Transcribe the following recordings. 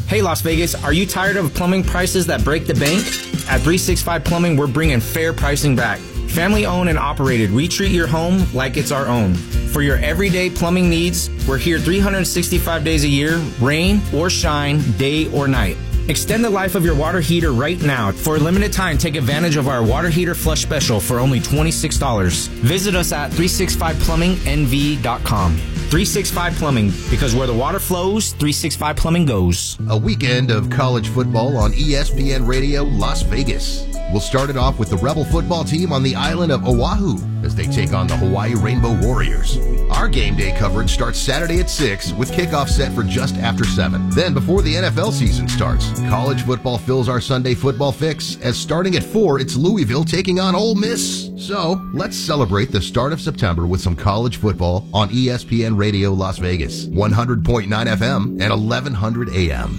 Hey Las Vegas, are you tired of plumbing prices that break the bank? At 365 Plumbing, we're bringing fair pricing back. Family owned and operated, we treat your home like it's our own. For your everyday plumbing needs, we're here 365 days a year, rain or shine, day or night. Extend the life of your water heater right now. For a limited time, take advantage of our water heater flush special for only $26. Visit us at 365plumbingnv.com. 365 Plumbing, because where the water flows, 365 Plumbing goes. A weekend of college football on ESPN Radio Las Vegas. We'll start it off with the Rebel football team on the island of Oahu as they take on the Hawaii Rainbow Warriors. Our game day coverage starts Saturday at 6 with kickoff set for just after 7. Then before the NFL season starts, college football fills our Sunday football fix as starting at 4, it's Louisville taking on Ole Miss. So let's celebrate the start of September with some college football on ESPN Radio Las Vegas, 100.9 FM and 1100 AM.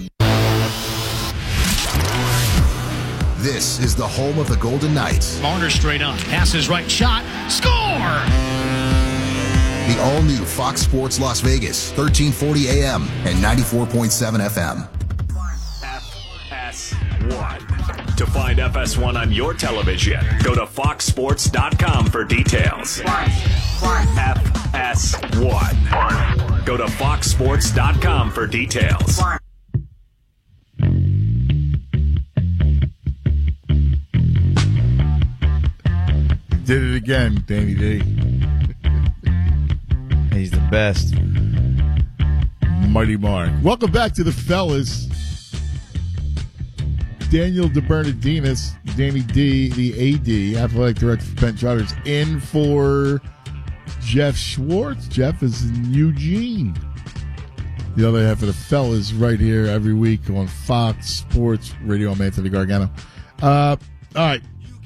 This is the home of the Golden Knights. Marner straight on. Passes right, shot, score! The all-new Fox Sports Las Vegas, 1340 AM and 94.7 FM. FS1. To find FS1 on your television, go to foxsports.com for details. FS1. Go to foxsports.com for details. Did it again, Danny D. He's the best. Mighty Mark. Welcome back to the fellas. Daniel DeBernardinis, Danny D, the AD, athletic director for Penn Charters, in for Jeff Schwartz. Jeff is in Eugene. The other half of the fellas right here every week on Fox Sports Radio. I'm Anthony Gargano. All right.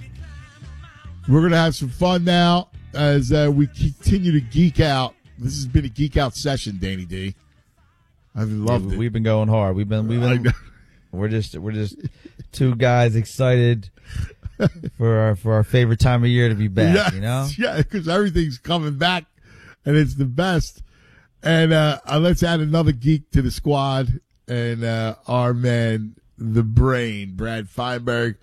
We're going to have some fun now as we continue to geek out. This has been a geek out session, Danny D. I've loved it. We've been going hard. We're just two guys excited for our favorite time of year to be back. Yes, you know? Yeah, because everything's coming back, and it's the best. And let's add another geek to the squad, and our man, the brain, Brad Feinberg.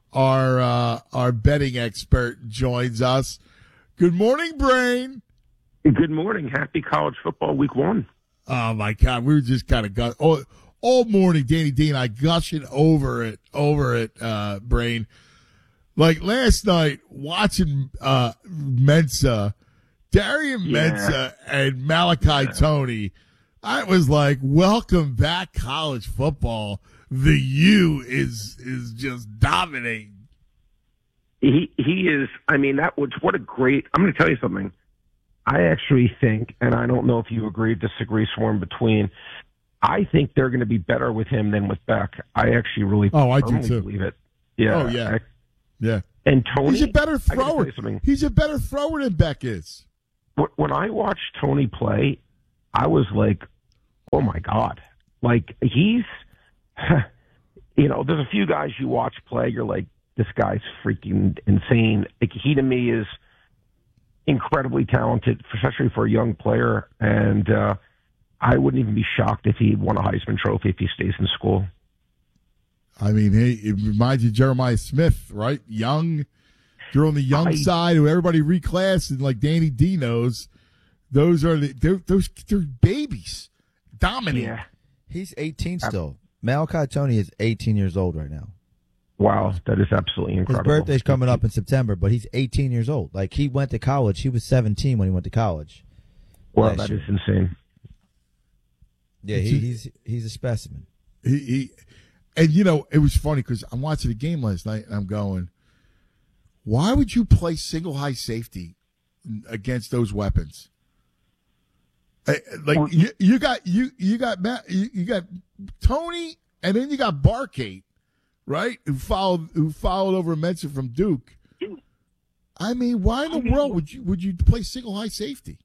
Our betting expert joins us. Good morning, Brain. Good morning. Happy college football week 1. Oh my God, we were just kind of all morning. Danny D and I gushing over it, Brain. Like last night, watching Mensa, Darian Mensa, and Malachi Tony. I was like, welcome back, college football. The U is just dominating. He is. I mean, what a great. I'm going to tell you something. I actually think, and I don't know if you agree, disagree, somewhere in between. I think they're going to be better with him than with Beck. I actually really. Oh, I do too. Believe it. Yeah. Oh yeah. Yeah. And Tony, he's a better thrower. He's a better thrower than Beck is. When I watched Tony play, I was like, oh my God, like he's. You know, there's a few guys you watch play, you're like, this guy's freaking insane. Like, he, to me, is incredibly talented, especially for a young player, and I wouldn't even be shocked if he won a Heisman Trophy if he stays in school. I mean, it reminds you of Jeremiah Smith, right? Young. You're on the young side who everybody reclassed, and like Danny D knows, they're babies. Dominating. Yeah. He's 18 still. Malachi Tony is 18 years old right now. Wow, that is absolutely incredible. His birthday's coming up in September, but he's 18 years old. Like, he went to college. He was 17 when he went to college. Well, that is insane. Yeah, he's a specimen. And, you know, it was funny because I'm watching the game last night, and I'm going, why would you play single high safety against those weapons? Like you got Tony, and then you got Barkate, right? Who followed over Mensa from Duke. I mean, why in the world would you play single high safety?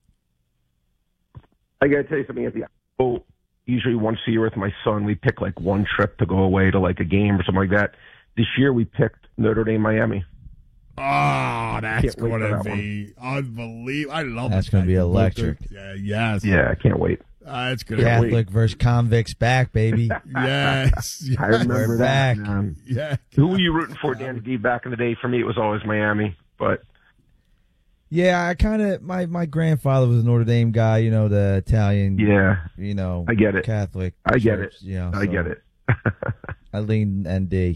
I got to tell you something, Anthony. Oh, usually once a year with my son, we pick like one trip to go away to like a game or something like that. This year we picked Notre Dame, Miami. Oh, that's going to be unbelievable. I love That's going to be electric. Yeah, yes. Yeah, I can't wait. That's good. Catholic versus convicts back, baby. Yes. I remember We're that. back. Man. Yeah. Who were you rooting for, Danny D? Back in the day, for me, it was always Miami. But Yeah, I kind of my grandfather was a Notre Dame guy, the Italian, yeah, I get it. Catholic. I get it. I get it. I lean ND.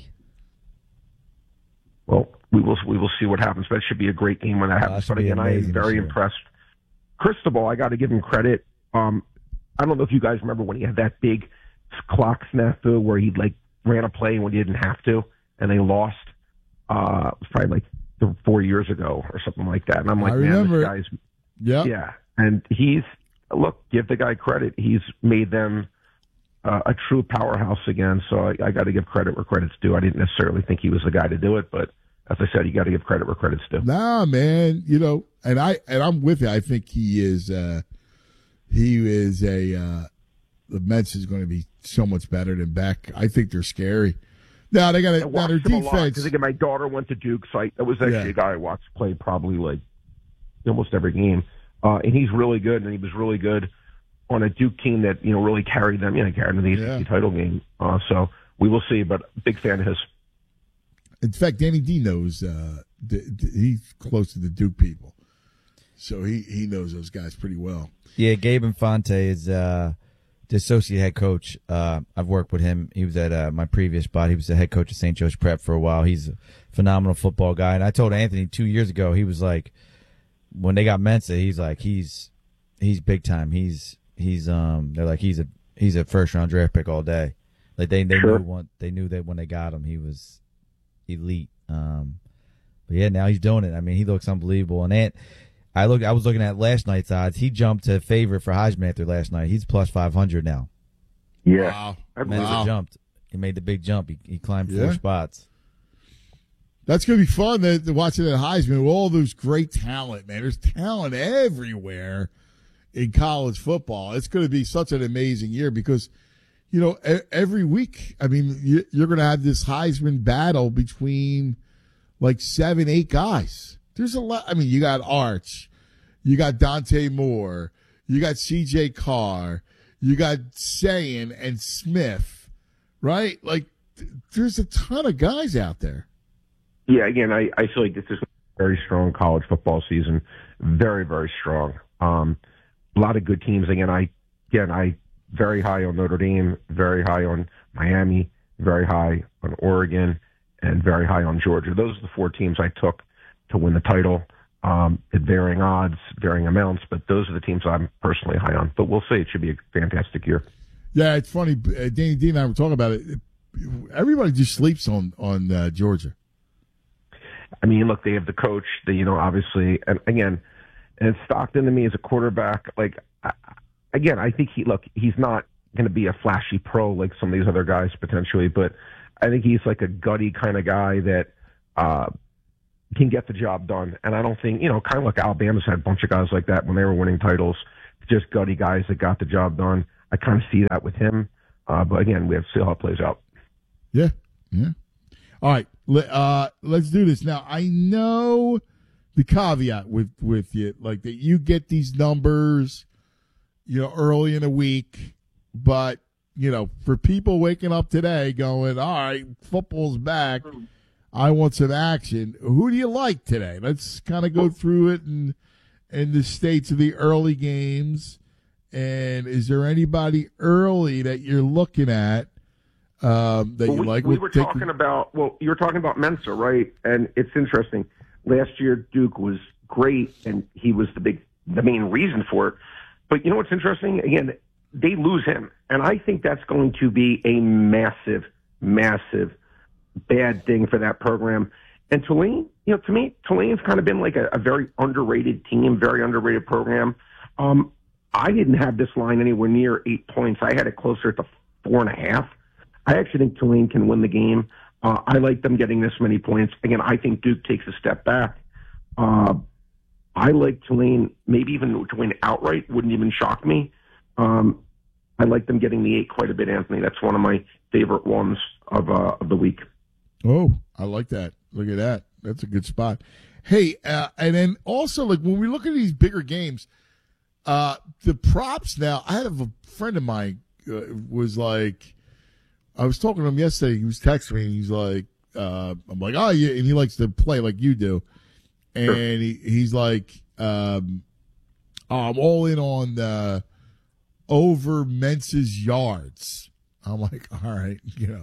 Well, we will see what happens. But it should be a great game when that happens. should But be again, I am amazing very this year. impressed. Cristobal, I got to give him credit. I don't know if you guys remember when he had that big clock snafu where he ran a play when he didn't have to, and they lost. It was probably 4 years ago or something like that. And I'm like, I man, remember. this guy's Yeah. And give the guy credit. He's made them a true powerhouse again. So I got to give credit where credit's due. I didn't necessarily think he was the guy to do it, but as I said, you got to give credit where credit's due. Nah, man. And I'm with you. I think he is. The Mets is going to be so much better than Beck. I think they're scary. Now they got their defense. Because again, my daughter went to Duke, so it was actually a guy I watched play probably almost every game, and he's really good. And he was really good on a Duke team that really carried them. Carried them to the ACC title game. So we will see. But big fan of his. In fact, Danny D knows he's close to the Duke people, so he knows those guys pretty well. Yeah, Gabe Infante is the associate head coach. I've worked with him. He was at my previous spot. He was the head coach at St. Joe's Prep for a while. He's a phenomenal football guy. And I told Anthony 2 years ago, he was like, when they got Mensa, he's like, he's big time. They're like, he's a first round draft pick all day. Like they knew that when they got him, he was elite. But yeah, now he's doing it. I mean, he looks unbelievable. And I was looking at last night's odds. He jumped to favorite for Heisman after last night. He's plus 500 now. Yeah. Wow. Mensa jumped. He made the big jump. He climbed 4 spots. That's going to be fun to watch it at Heisman with all those great talent, man. There's talent everywhere in college football. It's going to be such an amazing year because, every week, I mean, you're going to have this Heisman battle between 7, 8 guys. There's a lot. I mean, you got Arch, you got Dante Moore, you got C.J. Carr, you got Sayin and Smith, right? There's a ton of guys out there. Yeah, again, I feel like this is a very strong college football season. Very, very strong. A lot of good teams. I very high on Notre Dame, very high on Miami, very high on Oregon, and very high on Georgia. Those are the 4 teams I took to win the title at varying odds, varying amounts, but those are the teams I'm personally high on. But we'll see. It should be a fantastic year. Yeah, it's funny. Danny D and I were talking about it. Everybody just sleeps on Georgia. I mean, look, they have the coach, obviously, and again, and Stockton to me as a quarterback, I think he's not going to be a flashy pro like some of these other guys potentially, but I think he's like a gutty kind of guy that can get the job done. And I don't think, kind of like Alabama's had a bunch of guys like that when they were winning titles, just gutty guys that got the job done. I kind of see that with him. But again, we have to see how it plays out. Yeah. Yeah. All right. Let's do this. Now, I know the caveat with you, that you get these numbers, early in the week, but, for people waking up today going, all right, football's back, I want some action. Who do you like today? Let's kind of go through it and the states of the early games. And is there anybody early that you're looking at you like? You were talking about Mensa, right? And it's interesting. Last year, Duke was great, and he was the main reason for it. But you know what's interesting? Again, they lose him, and I think that's going to be a massive, massive bad thing for that program. And Tulane, to me, Tulane's kind of been like a very underrated team, very underrated program. I didn't have this line anywhere near 8 points. I had it closer to 4.5. I actually think Tulane can win the game. I like them getting this many points. Again, I think Duke takes a step back. I like Tulane, maybe even to win outright, wouldn't even shock me. I like them getting the 8 quite a bit, Anthony. That's one of my favorite ones of the week. Oh, I like that. Look at that. That's a good spot. Hey, and then also, when we look at these bigger games, The props now, I had a friend of mine was like, I was talking to him yesterday. He was texting me. And he's like, I'm like, oh, yeah. And he likes to play like you do. And he's like, I'm all in on over Mensa's yards. I'm like, all right,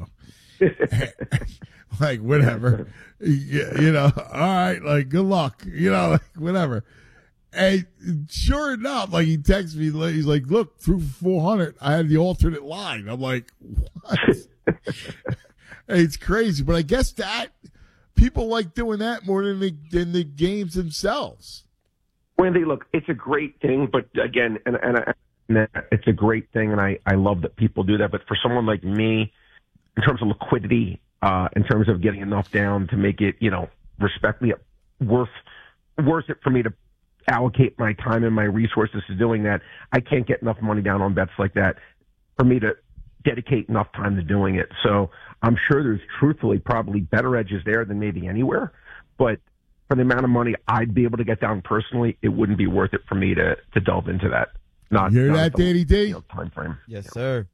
like, whatever. All right, like, good luck. Like, whatever. And sure enough, like, he texts me, he's like, look, through 400, I had the alternate line. I'm like, what? It's crazy. But I guess that people like doing that more than the games themselves. Wendy, look, it's a great thing, but again, and it's a great thing, and I love that people do that. But for someone like me, in terms of liquidity, in terms of getting enough down to make it, respectfully worth it for me to allocate my time and my resources to doing that, I can't get enough money down on bets like that for me to dedicate enough time to doing it. So I'm sure there's truthfully probably better edges there than maybe anywhere, but for the amount of money I'd be able to get down personally, it wouldn't be worth it for me to delve into that. Hear that, Danny D? Time frame. Yes, sir.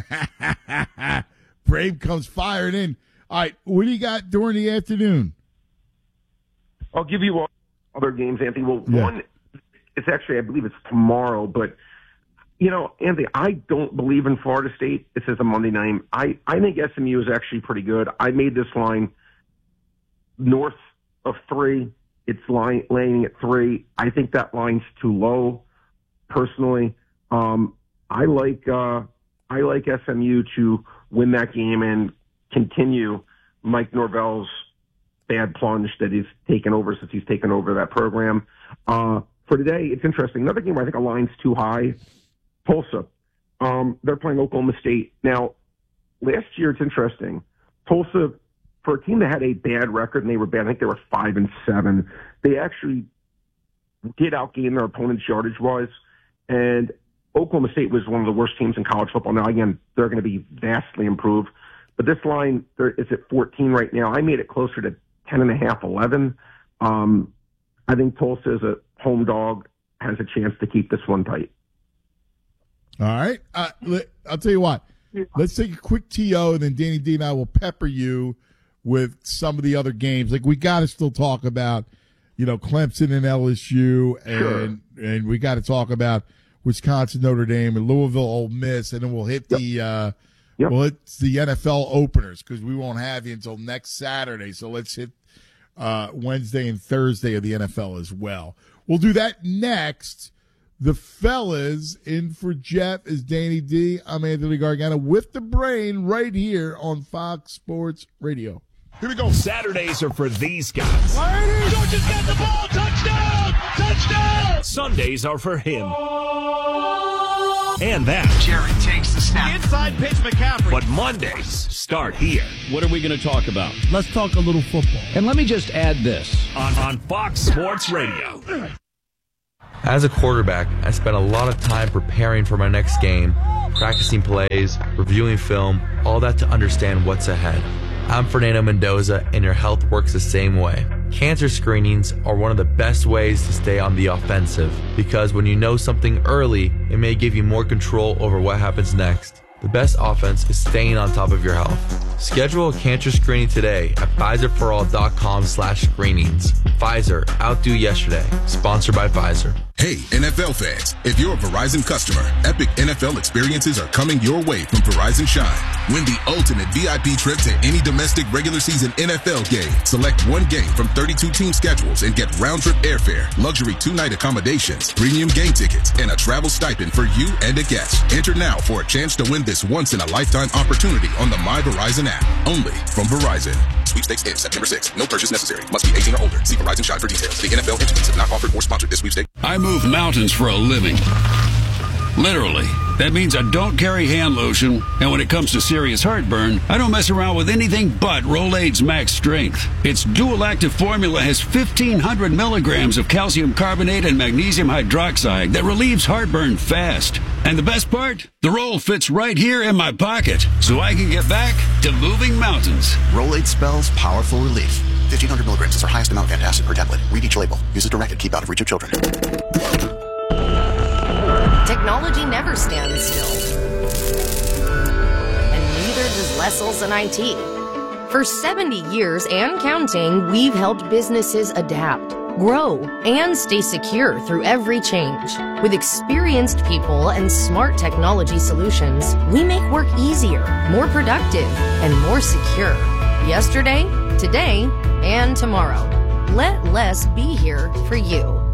Brave comes firing in. All right, what do you got during the afternoon? I'll give you all other games, Anthony. Well, one, it's actually, I believe it's tomorrow, but, Anthony, I don't believe in Florida State. This is a Monday night. I think SMU is actually pretty good. I made this line north of 3. It's laying at 3. I think that line's too low, personally. I like SMU to win that game and continue Mike Norvell's bad plunge that he's taken over since he's taken over that program. For today, it's interesting. Another game where I think a line's too high, Tulsa. They're playing Oklahoma State. Now, last year, it's interesting. Tulsa, for a team that had a bad record, and they were bad, I think they were 5-7, they actually did outgain their opponent's yardage-wise, and Oklahoma State was one of the worst teams in college football. Now, again, they're going to be vastly improved, but this line is at 14 right now. I made it closer to 10.5, 11. I think Tulsa, as a home dog, has a chance to keep this one tight. All right. I'll tell you what. Let's take a quick TO, and then Danny D and I will pepper you with some of the other games. Like, we got to still talk about, Clemson and LSU, and we got to talk about Wisconsin, Notre Dame, and Louisville, Ole Miss, and then we'll hit the NFL openers because we won't have you until next Saturday. So let's hit Wednesday and Thursday of the NFL as well. We'll do that next. The fellas in for Jeff is Danny D. I'm Anthony Gargano with the brain right here on Fox Sports Radio. Here we go. Saturdays are for these guys. Georgia's got the ball. Touchdown! Touchdown! Sundays are for him. And that. Jared takes the snap. Inside pitch, McCaffrey. But Mondays start here. What are we going to talk about? Let's talk a little football. And let me just add this. On Fox Sports Radio. As a quarterback, I spent a lot of time preparing for my next game, practicing plays, reviewing film, all that to understand what's ahead. I'm Fernando Mendoza, and your health works the same way. Cancer screenings are one of the best ways to stay on the offensive because when you know something early, it may give you more control over what happens next. The best offense is staying on top of your health. Schedule a cancer screening today at PfizerForAll.com/screenings. Pfizer, outdo yesterday. Sponsored by Pfizer. Hey, NFL fans, if you're a Verizon customer, epic NFL experiences are coming your way from Verizon Shine. Win the ultimate VIP trip to any domestic regular season NFL game. Select one game from 32 team schedules and get round-trip airfare, luxury 2-night accommodations, premium game tickets, and a travel stipend for you and a guest. Enter now for a chance to win this once-in-a-lifetime opportunity on the My Verizon app. Only from Verizon. Sweepstakes ends September 6th. No purchase necessary. Must be 18 or older. See Verizon Shine for details. The NFL entities have not offered or sponsored this sweepstakes. I move mountains for a living. Literally. That means I don't carry hand lotion, and when it comes to serious heartburn, I don't mess around with anything but Rolaids Max Strength. Its dual-active formula has 1,500 milligrams of calcium carbonate and magnesium hydroxide that relieves heartburn fast. And the best part? The roll fits right here in my pocket, so I can get back to moving mountains. Rolaids spells powerful relief. 1,500 milligrams is our highest amount of antacid per tablet. Read each label. Use as directed. Keep out of reach of children. Technology never stands still. And neither does Lesselson IT. For 70 years and counting, we've helped businesses adapt, grow, and stay secure through every change. With experienced people and smart technology solutions, we make work easier, more productive, and more secure. Yesterday, today, and tomorrow. Let Less be here for you.